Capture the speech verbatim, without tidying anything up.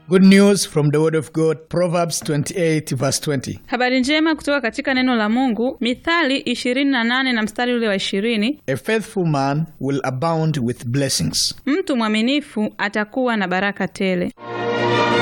Good news from the word of God, Proverbs twenty-eight verse twenty. Habari njema kutoka katika neno la Mungu, Mithali ishirini na nane na mstari ule wa ishirini. A faithful man will abound with blessings. Mtu mwaminifu atakuwa na baraka tele.